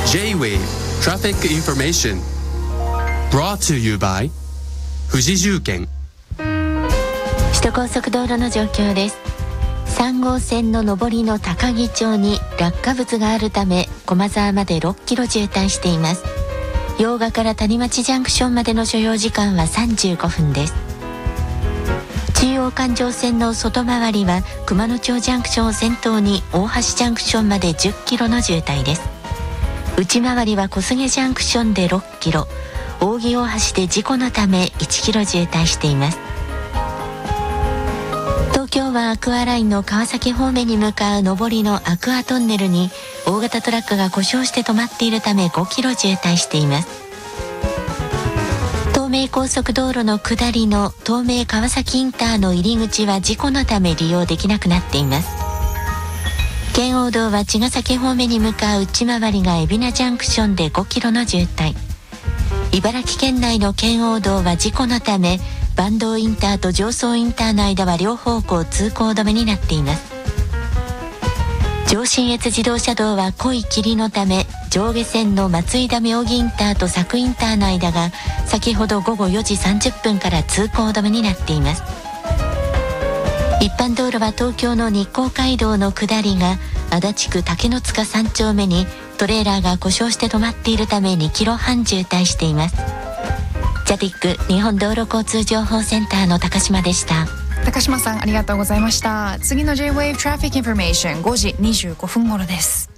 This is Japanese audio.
J-Wave Traffic Information Brought to you by 富士重建。 首都高速道路の状況です。3号線の上りの高木町に落下物があるため駒沢まで6キロ渋滞しています。用賀から谷町ジャンクションまでの所要時間は35分です。中央環状線の外回りは熊野町ジャンクションを先頭に大橋ジャンクションまで10キロの渋滞です。内回りは小菅ジャンクションで6キロ、扇大橋で事故のため1キロ渋滞しています。東京湾アクアラインの川崎方面に向かう上りのアクアトンネルに大型トラックが故障して止まっているため5キロ渋滞しています。東名高速道路の下りの東名川崎インターの入り口は事故のため利用できなくなっています。圏央道は茅ヶ崎方面に向かう内回りが海老名ジャンクションで5キロの渋滞。茨城県内の圏央道は事故のため坂東インターと常総インターの間は両方向通行止めになっています。上信越自動車道は濃い霧のため上下線の松井田妙義インターと佐久インターの間が先ほど午後4時30分から通行止めになっています。一般道路は東京の日光街道の下りが足立区竹の塚3丁目にトレーラーが故障して止まっているため2キロ半渋滞しています。ジャティック日本道路交通情報センターの高島でした。 高島さんありがとうございました。次の J-Wave Traffic Information 5時25分頃です。